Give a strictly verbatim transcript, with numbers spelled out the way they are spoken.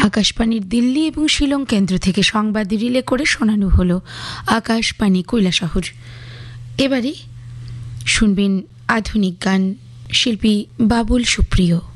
আকাশবাণীর দিল্লি এবং শিলং কেন্দ্র থেকে সংবাদ রিলে করে শোনানো হলো আকাশবাণী কৈলাসহর। এবারে শুনবেন আধুনিক গান, শিল্পী বাবুল সুপ্রিয়।